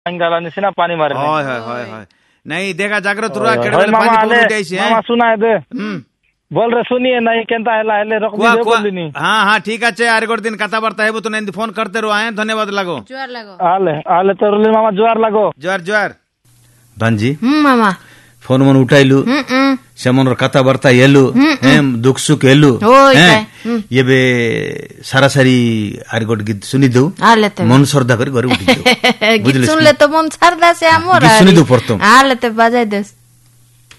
अंगाला निसिना पानी मारे हाय हाय हाय हाय नहीं देखा जागृत रुआ केड़े होय मामा पानी आले पकड़ जाइसी है मामा सुनाए दे बोल रे सुनिए नहीं केंता हेला हेले रख कुआ दे कुआ बोलिनी हाँ हाँ ठीक है आरे गोटे दिन कथा बार्ता है तो नहीं फोन करते रहो आए धन्यवाद लगो जुआर लगो आले आले तो मामा जुआर लगो जुआर जुआर भांजी मामा फोन मन उठाइलु से मन कथा बार्ता हेलु दुख सुख हेलु ये बे सारा सारी आरे गोटे गीत सुनी दो मन श्रद्धा कर घरे उठी गीत सुनले तो मन श्रद्धा से आमोर सुनी दो प्रथम आले ते बजाई देस